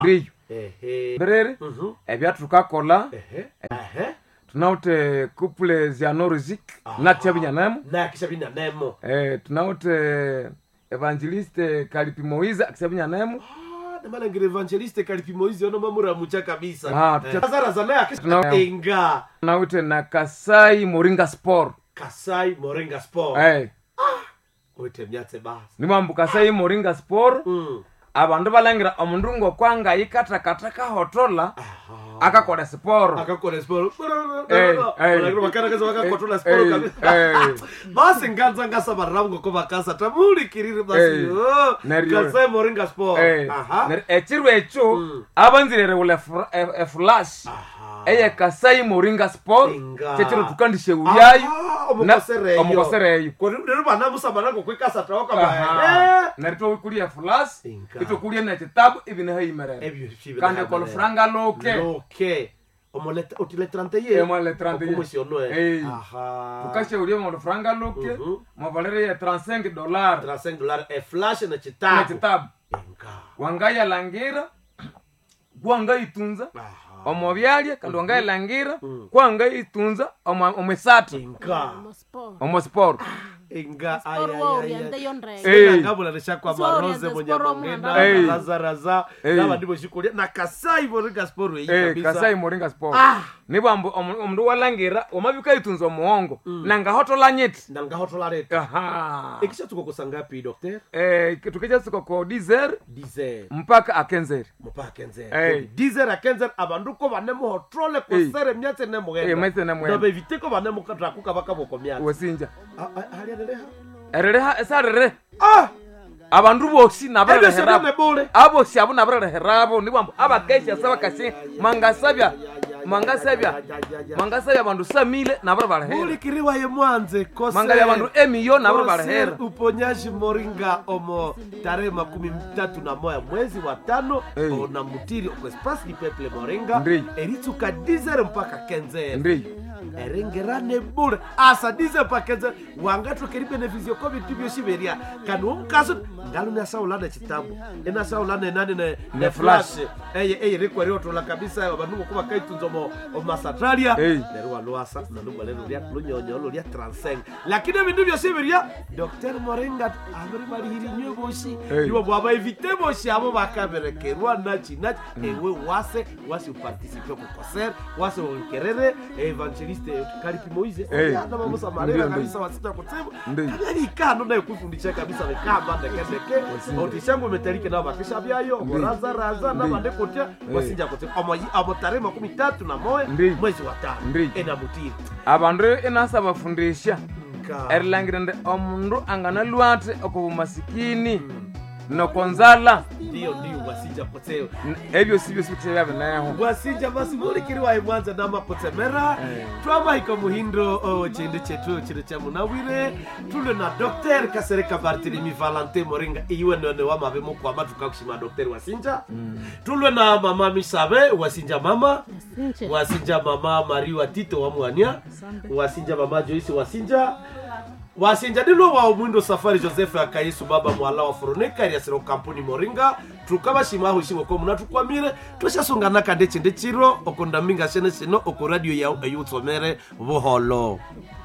Riyo. Berere. Ebya tukakola. Tunaute couple Zianorizik na Kishabinyanemo. Na Kishabinyanemo. Tunaute evangeliste Kalipi Moiza Kishabinyanemo. Namana ngire evangeliste Kalipi Moiza ono mamura mucha kabisa. Azara zanaya Kishabinga. Tunaute na Kasai Moringa Sport. Kasai Moringa Sport. Oite myatse basi. Nimambu Kasai Moringa Sport. Abandu balangira omundu ngo kwanga yikatakataka hotola. Akakora sport. Olagro bakana kaza bakakotola sport kabisa. Basi nganza ngasa barango ko bakasa tamuri kirire basi. Kasai Moringa Sport. Echirwe echo abanzirere ule flash. Eye Kasai Moringa Sport. Chetiro tukandishe uriyayo. Omukosereyo. Ko rero bana musabana ko kwikasa tawoka ba. Narito kulia flash. Ito kulia na kitabu ibine hayimere. Kande ko franga loke. Omoleta utile 31. Omole 31. Komisiono Tukashe ulie mo franga loke. Mo valere ya $35. $35 e flash na kitabu. Na kitabu. Wangaya langira. Gwanga itunza. Omobyalye kandi wangaya langira. Kwanga itunza omesata. Omo sport. Inga ngabula reshakwa maroze munyamangena raza naba ndibo shikulia na Kasai Moringa Sport kabisa Kasai Moringa Sport nibambo omundu walangira omabika itunzo muongo nanga hotola nyeti ikisha tuko kusangapi docteur tukija tuko ko 10 mpaka akenzer 10 akenzer abanduko banemu hotrole ko sere myatse nemugenda ndobe viteko banemu katrakuka bakaboko myatse wasinja Ereha esarere abandu boksi nabarere herabo aboksi abu nabarere herabo nibambo abakesha sabakase mangasabya bandu samile nabarere herabo ulikiriwa ye mwanze kose mangaya bandu emiyo nabarere herabo uponyaji Moringa omo tarehe 31 mwezi wa 5 na mutiri kwa espace du peuple Moringa erituka 10 mpaka 15 erengerane bure asa dize pakeze wangatu keri beneficio covid tibyo shiberia kanu mkaso ngalu na saulana kitabu ena saulana nani ne flash rekwari otola kabisa abanungu kuba kaitunzo mo masatralia nerwa loasa na ndugu lelo lia lunyonyo lo lia 35 lakini bindu byo shiberia Dr. Moringa abiri bali hirinyo boshi ibo baba evite boshi abo bakaberekerwa nachi ewe wase participer ku concert wase onkerere evangeliste Kalipi Moize na mama Samarera kabisa wasita kutsibu ali kano na kufundisha kabisa bekamba ndekeke otishangu metalike na bakisha byayo raza na bande kotia wasinja kotia amo tarehe 31 mwezi wa 5 ena mutiri abandu enasa bafundisha erlangirende omundu angana lwate okubumasikini no konzala ndio wasija poteo ebyo sibyo sikutera naho wasija basi muri kiri wa mwanza na mapotemera twama iko muhindo chinde chetu chire cha munawire tule na Dr. Kasereka Barthelemy Valentin Moringa iwe none wa mabemo kwa matuka kushima Dr. Wasinja tule na mama Misabe Wasinja mama Mariwa Tito wa Mwania Wasinja mama Joyce Wasinja dilo wa Mwindo Safari Joseph Akayesu baba mwala wa Foroneka ya sero kampuni Moringa tukaba shimaho shimo ko munatukwamire twashasungana kande chinde chiro okondaminga shene sino oko radio ya yutsomere buholo